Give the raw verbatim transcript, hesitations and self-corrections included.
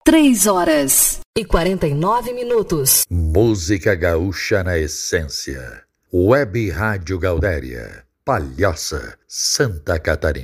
Três horas e quarenta e nove minutos. Música gaúcha na essência. Web Rádio Gaudéria, Palhoça, Santa Catarina.